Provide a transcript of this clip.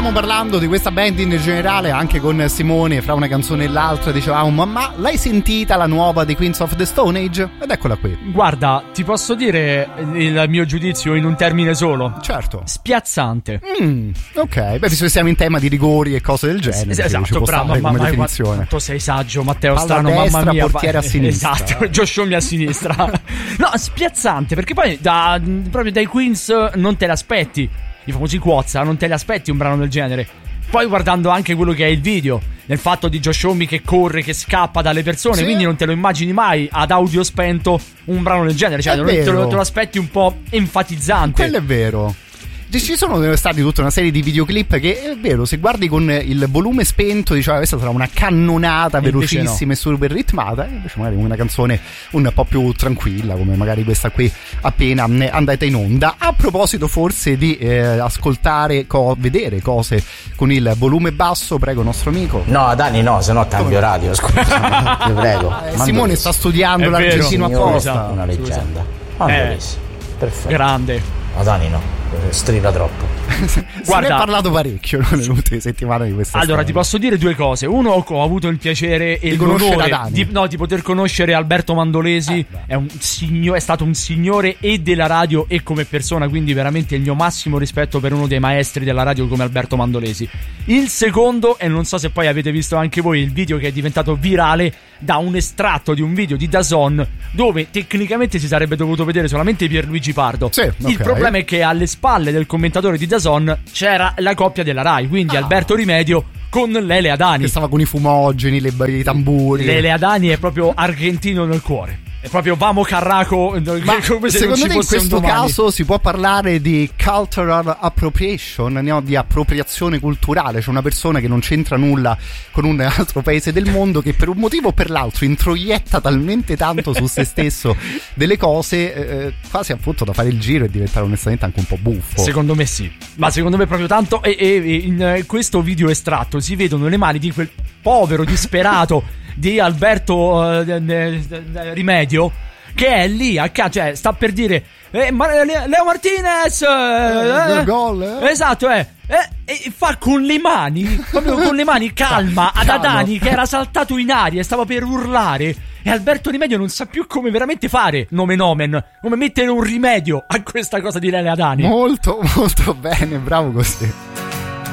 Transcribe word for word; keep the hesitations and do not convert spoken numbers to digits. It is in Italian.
stavamo parlando di questa band in generale anche con Simone, fra una canzone e l'altra dicevamo: ma l'hai sentita la nuova di Queens of the Stone Age? Ed eccola qui. Guarda, ti posso dire il mio giudizio in un termine solo? Certo. Spiazzante. Mm, ok, beh, visto che siamo in tema di rigori e cose del genere, es- esatto, ci può bravo, stare ma, come ma definizione. Quanto sei saggio, Matteo Palla Strano, a destra, mamma mia. portiere a sinistra. Esatto, Josh Homme a sinistra. No, spiazzante, perché poi da, proprio dai Queens non te l'aspetti. I famosi Quozza, non te l'aspetti un brano del genere. Poi guardando anche quello che è il video, nel fatto di Josh Homme che corre, che scappa dalle persone, sì. Quindi non te lo immagini mai ad audio spento un brano del genere. Cioè non te lo, te lo aspetti un po' enfatizzante. Quello è vero. Ci sono stati tutta una serie di videoclip che è vero, se guardi con il volume spento diciamo questa sarà una cannonata velocissima no. e super ritmata, invece magari una canzone un po' più tranquilla come magari questa qui appena andata in onda. A proposito forse di eh, ascoltare, co- vedere cose con il volume basso, prego nostro amico. No Dani no, se no cambio radio, scusa, ti prego. eh, Simone sta studiando l'argentino apposta. Una leggenda. Eh, perfetto. Grande. No Dani no, strilla troppo. Guarda, ne è parlato parecchio no, nelle ultime settimane di questa allora storia. Ti posso dire due cose. Uno, ho avuto il piacere e di l'onore di, no, di poter conoscere Alberto Mandolesi. eh, è, un signo, è stato un signore e della radio e come persona, quindi veramente il mio massimo rispetto per uno dei maestri della radio come Alberto Mandolesi. Il secondo, e non so se poi avete visto anche voi il video che è diventato virale da un estratto di un video di D A Z N dove tecnicamente si sarebbe dovuto vedere solamente Pierluigi Pardo. Sì, okay. Il problema è che alle spalle del commentatore di D A Z N c'era la coppia della Rai, quindi ah. Alberto Rimedio con Lele Adani, che stava con i fumogeni, le, i tamburi. Lele Adani è proprio argentino nel cuore. È proprio Vamo Carraco. Ma come se secondo te in questo caso si può parlare di cultural appropriation, no? Di appropriazione culturale? C'è una persona che non c'entra nulla con un altro paese del mondo che per un motivo o per l'altro introietta talmente tanto su se stesso delle cose eh, quasi appunto da fare il giro e diventare onestamente anche un po' buffo. Secondo me sì, ma secondo me proprio tanto. E, e in questo video estratto si vedono le mani di quel povero disperato di Alberto uh, Rimedio che è lì a ca- cioè sta per dire eh, Ma- Leo Martinez eh, eh, gol, eh. esatto eh, eh, e fa con le mani proprio con le mani calma ad Adani che era saltato in aria e stava per urlare e Alberto Rimedio non sa più come veramente fare nomen omen, come mettere un rimedio a questa cosa di Lele Adani. Molto molto bene, bravo così.